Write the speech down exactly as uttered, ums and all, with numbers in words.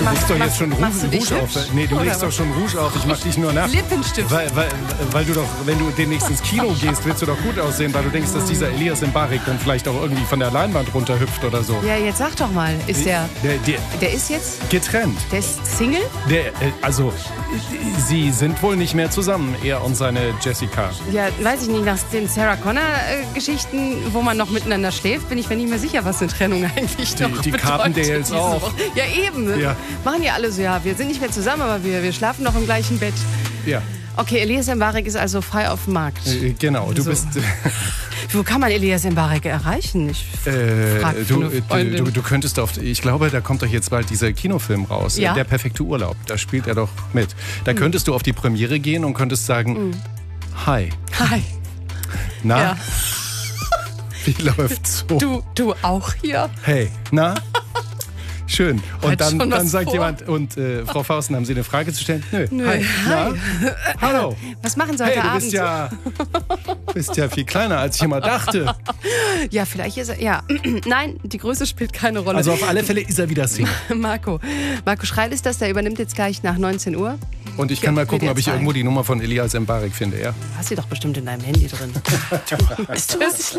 Du legst doch jetzt schon Rouge, machst du dich Rouge auf. hübsch? Nee, du Oder legst doch was? schon Rouge auf. Ich mach dich nur nach. Lippenstift. Weil, weil, weil du doch, wenn du demnächst ins Kino gehst, willst du doch gut aussehen, weil du denkst, dass dieser Elias Mbarek dann vielleicht auch irgendwie von der Leinwand runterhüpft oder so. Ja, jetzt sag doch mal, ist der, Der, der, der ist jetzt, getrennt. der ist Single? Der, äh, also, sie sind wohl nicht mehr zusammen, er und seine Jessica. Ja, weiß ich nicht, nach den Sarah Connor-Geschichten, wo man noch miteinander schläft, bin ich mir nicht mehr sicher, was eine Trennung eigentlich Die- noch die bedeutet. Carpendales diese auch. Woche. Ja, eben. Ja. Machen ja alle so, ja, wir sind nicht mehr zusammen, aber wir, wir schlafen noch im gleichen Bett. Ja, Okay, Elias Mbarek ist also frei auf dem Markt. äh, genau. Du So. bist. Wo kann man Elias Mbarek erreichen? Ich Äh, frag für du, eine äh, Freundin. du, du könntest auf. Ich glaube, da kommt doch jetzt bald dieser Kinofilm raus. Ja? Der perfekte Urlaub. Da spielt er doch mit. Da Mhm. könntest du auf die Premiere gehen und könntest sagen: Hi. Hi. Na? Ja. Wie läuft's so? Du, du auch hier? Hey, na? Schön. Und Hat dann, schon was dann sagt vor? jemand, und äh, Frau Fausten, haben Sie eine Frage zu stellen? Nö. Nö. Hi. Na? Hallo. Was machen Sie Hey, heute du Abend? bist ja, bist ja viel kleiner, als ich immer dachte. Ja, vielleicht ist er. Ja, nein, die Größe spielt keine Rolle. Also auf alle Fälle ist er wieder Single. Marco. Marco Schreil ist das, der übernimmt jetzt gleich nach neunzehn Uhr. Und ich kann mal gucken, ob ich W D R zwei. irgendwo die Nummer von Elias Mbarek finde, ja? Du hast sie doch bestimmt in deinem Handy drin. Du bist